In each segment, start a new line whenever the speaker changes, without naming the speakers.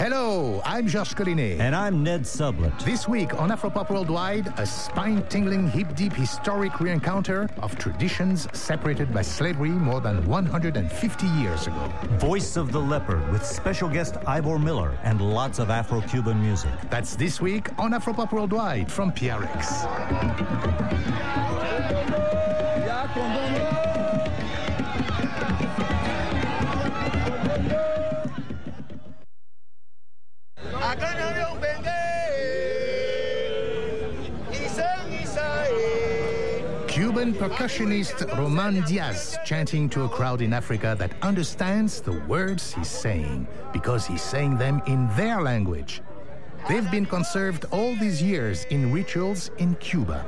Hello, I'm Georges Collinet.
And I'm Ned Sublett.
This week on Afropop Worldwide, a spine-tingling, hip-deep historic re-encounter of traditions separated by slavery more than 150 years ago.
Voice of the Leopard with special guest Ivor Miller and lots of Afro-Cuban music.
That's this week on Afropop Worldwide from PRX. Cuban percussionist Roman Diaz chanting to a crowd in Africa that understands the words he's saying because he's saying them in their language. They've been conserved all these years in rituals in Cuba.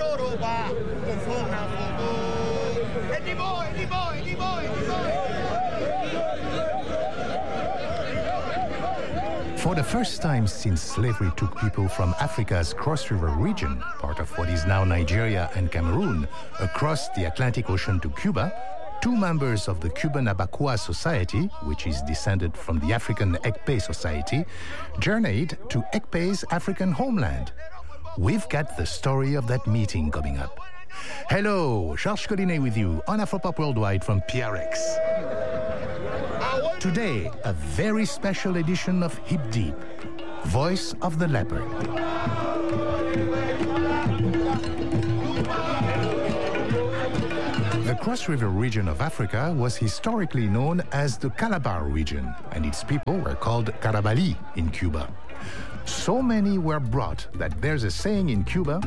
For the first time since slavery took people from Africa's Cross River region, part of what is now Nigeria and Cameroon, across the Atlantic Ocean to Cuba, two members of the Cuban Abacoa Society, which is descended from the African Ekpe Society, journeyed to Ekpe's African homeland. We've got the story of that meeting coming up. Hello, Georges Collinet with you on Afropop Worldwide from PRX. Today, a very special edition of Hip Deep, Voice of the Leopard. The Cross River region of Africa was historically known as the Calabar region, and its people were called Carabali in Cuba. So many were brought that there's a saying in Cuba,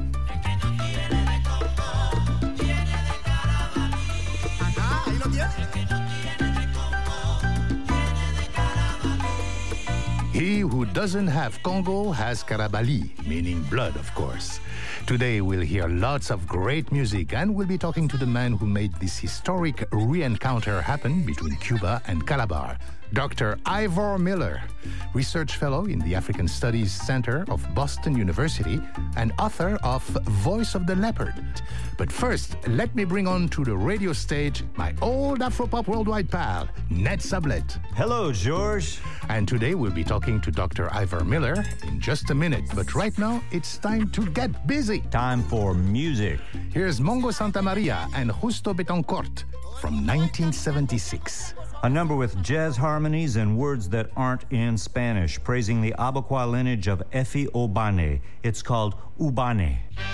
he who doesn't have Congo has Carabali, meaning blood, of course. Today we'll hear lots of great music and we'll be talking to the man who made this historic re-encounter happen between Cuba and Calabar, Dr. Ivor Miller, research fellow in the African Studies Center of Boston University and author of Voice of the Leopard. But first, let me bring on to the radio stage my old Afropop Worldwide pal, Ned Sublett.
Hello, George.
And today we'll be talking to Dr. Ivor Miller in just a minute. But right now, it's time to get busy.
Time for music.
Here's Mongo Santamaria and Justo Betancourt from 1976.
A number with jazz harmonies and words that aren't in Spanish, praising the Abacoa lineage of Efi Obane. It's called Ubane.